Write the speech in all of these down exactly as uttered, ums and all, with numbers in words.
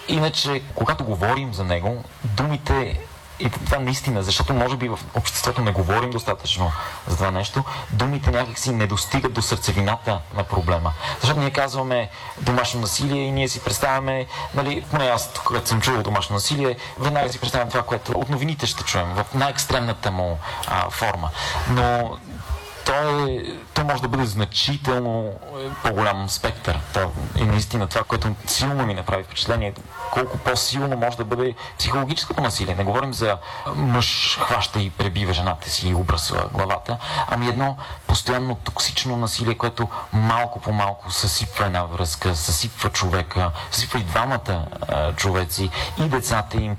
Иначе, когато говорим за него, думите, и това наистина, защото може би в обществото не говорим достатъчно за това нещо, думите някакси не достигат до сърцевината на проблема. Защото ние казваме домашно насилие и ние си представяме, нали, поне аз, когато съм чувал домашно насилие, веднага си представям това, което от новините ще чуем, в най-екстремната му а, форма. Но то, е, то може да бъде значително по-голям спектър. То е наистина това, което силно ми направи впечатление. Колко по-силно може да бъде психологическото насилие. Не говорим за мъж хваща и пребива жената си и обръсва главата, ами едно постоянно токсично насилие, което малко по малко съсипва една връзка, съсипва човека, съсипва и двамата а, човеци, и децата им,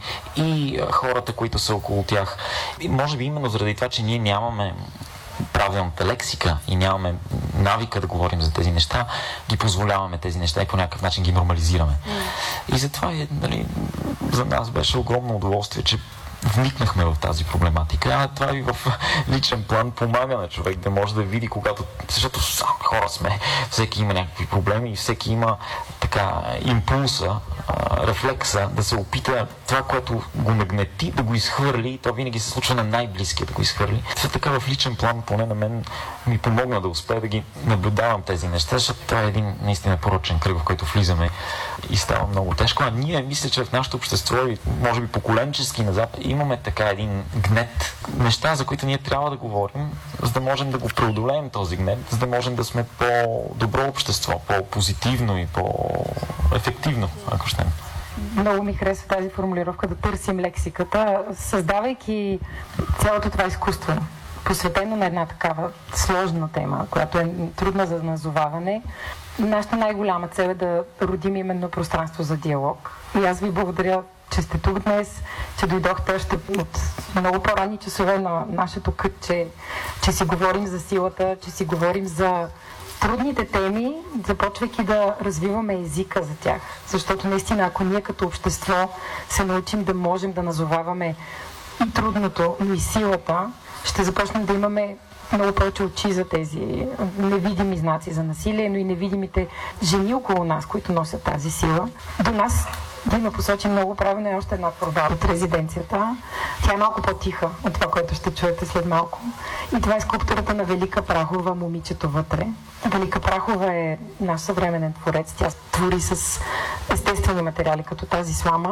и а, хората, които са около тях. И може би именно заради това, че ние нямаме правилната лексика и нямаме навика да говорим за тези неща, ги позволяваме тези неща и по някакъв начин ги нормализираме. Mm. И затова е, нали, за нас беше огромно удоволствие, че вникнахме в тази проблематика. А това и в личен план помага на човек да може да види, когато, защото сами хора сме, всеки има някакви проблеми и всеки има така импулса, рефлекса да се опита това, което го нагнети, да го изхвърли, и то винаги се случва на най-близкия да го изхвърли. Това така в личен план, поне на мен, ми помогна да успея да ги наблюдавам тези неща, защото това е един наистина порочен кръг, в който влизаме и става много тежко. А ние, мисля, че в нашето общество и може би поколенчески назад имаме така един гнет. Неща, за които ние трябва да говорим, за да можем да го преодолеем този гнет, за да можем да сме по-добро общество, по-позитивно и по-ефективно, ако ще. Много ми харесва тази формулировка да търсим лексиката, създавайки цялото това изкуство, посветено на една такава сложна тема, която е трудна за назоваване. Нашата най-голяма цел е да родим именно пространство за диалог. И аз ви благодаря, че сте тук днес, че дойдохте още от много по-ранни часове на нашето кътче, че си говорим за силата, че си говорим за трудните теми, започвайки да развиваме езика за тях. Защото наистина, ако ние като общество се научим да можем да назоваваме и трудното, но и силата, ще започнем да имаме много повече очи за тези невидими знаци за насилие, но и невидимите жени около нас, които носят тази сила. До нас Дино посочи много правилно е още една творба от резиденцията. Тя е малко по-тиха от това, което ще чуете след малко. И това е скулптурата на Велика Прахова "Момичето вътре". Велика Прахова е наш съвременен творец. Тя твори с естествени материали, като тази слама.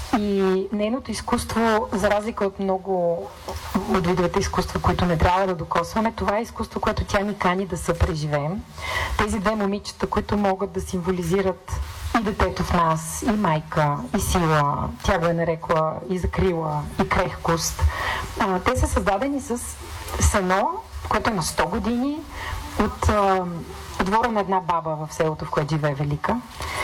И нейното изкуство, за разлика от много от видовете изкуства, които не трябва да докосваме, това е изкуство, което тя ни кани да съпреживеем. Тези две момичета, които могат да символизират и детето в нас, и майка, и сила, тя го е нарекла и закрила, и крехкост. А, те са създадени с сено, което е на сто години, от а, двора на една баба в селото, в което живее Велика.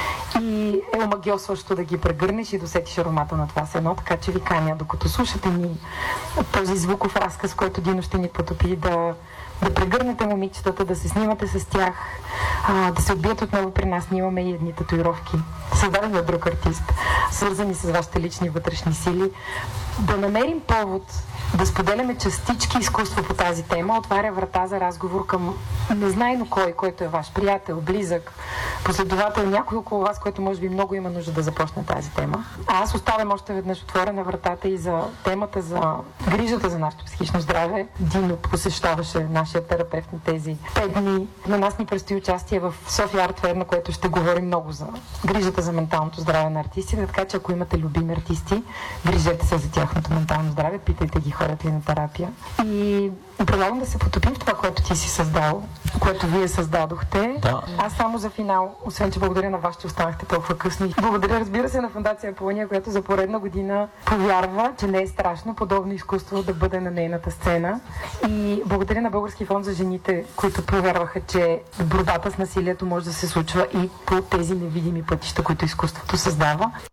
И е омагьосващо да ги прегърнеш и да усетиш аромата на това сено, така че ви каня, докато слушате ни този звуков разказ, който Дино ще ни потопи, да да прегърнете момичетата, да се снимате с тях, а, да се отбият отново при нас. Ние имаме и едни татуировки, създадени от друг артист, свързани с вашите лични вътрешни сили. Да намерим повод да споделяме частички изкуство по тази тема, отваря врата за разговор към незнайно кой, който е ваш приятел, близък, последовател, някой около вас, който може би много има нужда да започне тази тема. А аз оставям още веднъж отворена вратата и за темата за грижата за нашето психично здраве. Дино посещаваше нашия терапевт на тези пет дни. На нас ни предстои участие в София Арт Фер, на което ще говорим много за грижата за менталното здраве на артистите, така че ако имате любими артисти, грижете се за тяхното ментално здраве, питайте ги ходят ли на терапия. И предлагам да се потопим в това, което ти си създал, което вие създадохте. Да. Аз само за финал, освен че благодаря на вас, че останахте толкова късни. Благодаря, разбира се, на Фондация Аполония, която за поредна година повярва, че не е страшно подобно изкуство да бъде на нейната сцена. И благодаря на Български фонд за жените, които повярваха, че борбата с насилието може да се случва и по тези невидими пътища, които изкуството създава.